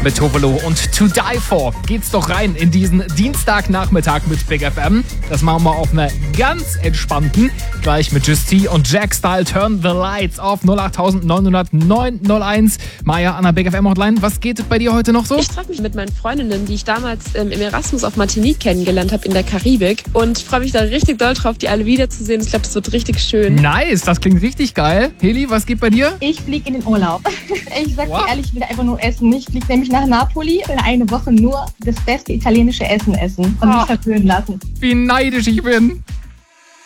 mit Tovolo und To Die For. Geht's doch rein in diesen Dienstagnachmittag mit Big FM. Das machen wir auf einer ganz entspannten. Gleich mit Just-T und Jack Style Turn the Lights auf 08900 901. Maja an der Big FM Hotline. Was geht bei dir heute noch so? Ich treffe mich mit meinen Freundinnen, die ich damals im Erasmus auf Martinique kennengelernt habe in der Karibik. Und freue mich da richtig doll drauf, die alle wiederzusehen. Ich glaube, das wird richtig schön. Nice, das klingt richtig geil. Heli, was geht bei dir? Ich fliege in den Urlaub. Ich sag dir ehrlich, ich will einfach nur essen. Ich fliege nämlich nach Napoli und eine Woche nur das beste italienische Essen und mich verwöhnen lassen. Wie neidisch ich bin.